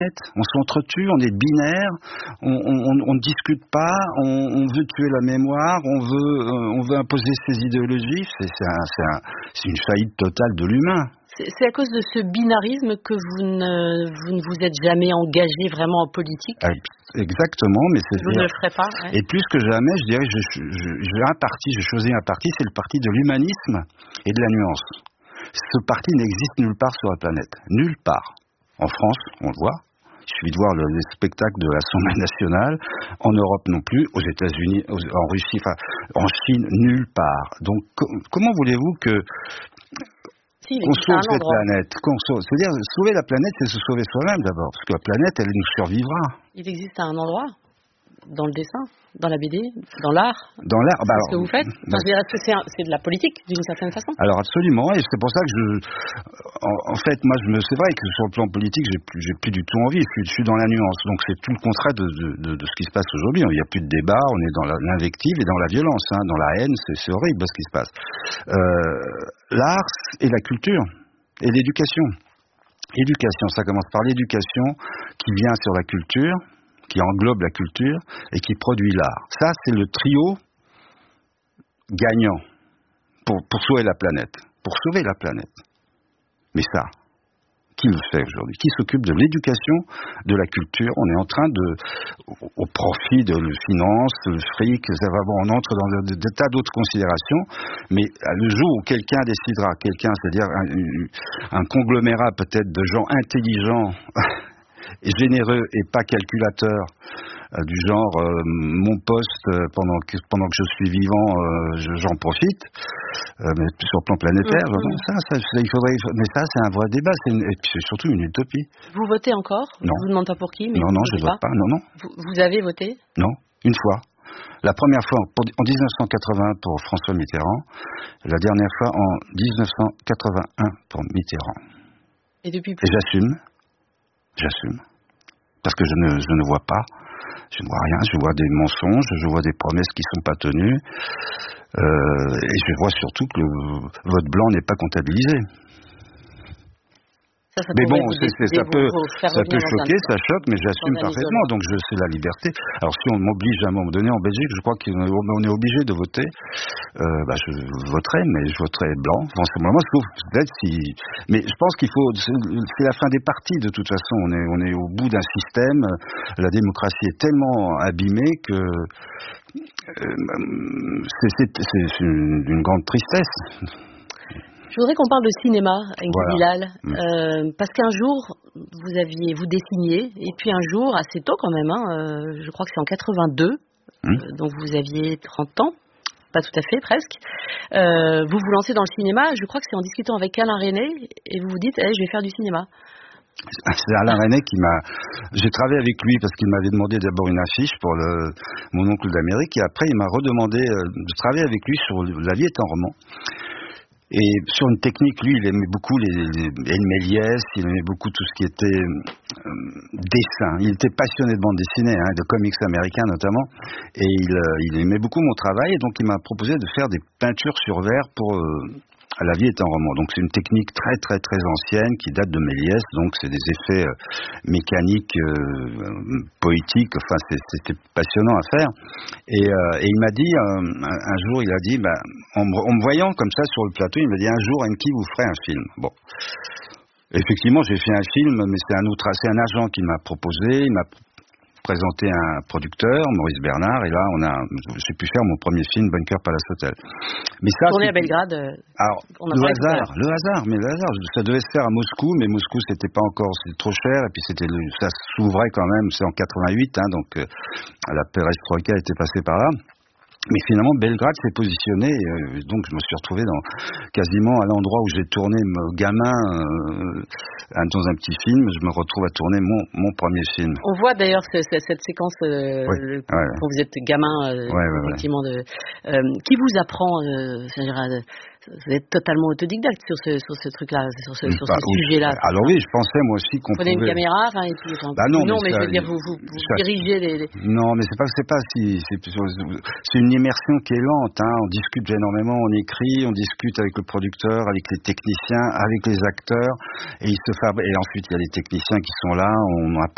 On s'entretue, on est binaire, on ne discute pas, on veut tuer la mémoire, on veut imposer ses idéologies. C'est une faillite totale de l'humain. C'est à cause de ce binarisme que vous ne vous êtes jamais engagé vraiment en politique. Exactement, mais vous ne le ferez pas. Ouais. Et plus que jamais, je dirais, j'ai choisi un parti, c'est le parti de l'humanisme et de la nuance. Ce parti n'existe nulle part sur la planète, nulle part. En France, on le voit. Il suffit de voir les spectacles de l'Assemblée nationale. En Europe non plus, aux États-Unis, en Russie, en Chine, nulle part. Donc, comment voulez-vous qu'on sauve cette planète? C'est-à-dire, sauver la planète, c'est se sauver soi-même d'abord, parce que la planète, elle nous survivra. Il existe un endroit dans le dessin, dans la BD, dans l'art. Dans l'art, c'est ce que vous faites. Est-ce que c'est de la politique d'une certaine façon? Alors absolument, et c'est pour ça que en fait, moi, c'est vrai que sur le plan politique, j'ai plus du tout envie. Je suis dans la nuance, donc c'est tout le contraire de ce qui se passe aujourd'hui. Il n'y a plus de débat, on est dans l'invective et dans la violence, dans la haine. C'est horrible ce qui se passe. L'art et la culture et l'éducation. Éducation, ça commence par l'éducation qui vient sur la culture, qui englobe la culture et qui produit l'art. Ça, c'est le trio gagnant pour sauver la planète. Pour sauver la planète. Mais ça, qui le fait aujourd'hui? Qui s'occupe de l'éducation, de la culture? On est en train au profit de la finance, le fric, ça va, on entre dans des tas d'autres considérations, mais le jour où quelqu'un décidera, c'est-à-dire un conglomérat peut-être de gens intelligents, et généreux et pas calculateur, du genre mon poste pendant que je suis vivant, j'en profite, mais sur le plan planétaire, il faudrait, mais ça c'est un vrai débat, et puis c'est surtout une utopie. Vous votez encore? Non. Je vous demande pas pour qui, mais non, je ne vote pas. Non. Vous avez voté? Non, une fois. La première fois en 1981 pour François Mitterrand, la dernière fois en 1981 pour Mitterrand. Et depuis plus? Et j'assume. Parce que je ne vois pas, je ne vois rien, je vois des mensonges, je vois des promesses qui ne sont pas tenues, et je vois surtout que le vote blanc n'est pas comptabilisé. Mais bon, ça peut choquer, ça choque, mais j'assume parfaitement, donc c'est la liberté. Alors si on m'oblige à un moment donné, en Belgique, je crois qu'on est obligé de voter, je voterai, mais je voterai blanc, forcément, sauf peut-être si... Mais je pense qu'il faut... C'est la fin des partis, de toute façon, on est au bout d'un système, la démocratie est tellement abîmée que... c'est d'une grande tristesse. Je voudrais qu'on parle de cinéma avec Bilal, parce qu'un jour, vous dessiniez, et puis un jour, assez tôt quand même, je crois que c'est en 82, donc vous aviez 30 ans, pas tout à fait, presque, vous vous lancez dans le cinéma, je crois que c'est en discutant avec Alain Resnais, et vous vous dites, je vais faire du cinéma. C'est Alain Resnais qui j'ai travaillé avec lui parce qu'il m'avait demandé d'abord une affiche pour mon oncle d'Amérique, et après il m'a redemandé de travailler avec lui sur La vie est un roman. Et sur une technique, lui, il aimait beaucoup les Méliès, il aimait beaucoup tout ce qui était dessin. Il était passionné de bande dessinée, de comics américains notamment, et il aimait beaucoup mon travail, et donc il m'a proposé de faire des peintures sur verre pour La vie est un roman. Donc c'est une technique très très très ancienne qui date de Méliès, donc c'est des effets mécaniques, poétiques, enfin c'était passionnant à faire. Et il m'a dit, un jour il a dit, en me voyant comme ça sur le plateau, il m'a dit un jour, Enki, vous ferez un film. Bon. Effectivement, j'ai fait un film, mais c'est un agent qui m'a proposé, il m'a présenté un producteur, Maurice Bernard, et là j'ai pu faire mon premier film, Bunker Palace Hotel. Mais ça, tourné à Belgrade. Alors, le hasard, ça devait se faire à Moscou, mais Moscou c'était trop cher, et puis ça s'ouvrait quand même, c'est en 88, donc la perestroïka était passée par là. Mais finalement, Belgrade s'est positionné, donc je me suis retrouvé quasiment à l'endroit où j'ai tourné gamin dans un petit film. Je me retrouve à tourner mon premier film. On voit d'ailleurs cette séquence quand vous êtes gamin, effectivement. Qui vous apprend vous êtes totalement autodidacte sur ce truc-là, sur ce sujet-là. Alors oui, je pensais moi aussi qu'on pouvait... Vous prenez une caméra, et puis... non, mais je veux dire, vous dirigez les... Non, mais c'est pas si... C'est une immersion qui est lente, on discute énormément, on écrit, on discute avec le producteur, avec les techniciens, avec les acteurs, et ensuite il y a les techniciens qui sont là, on apprend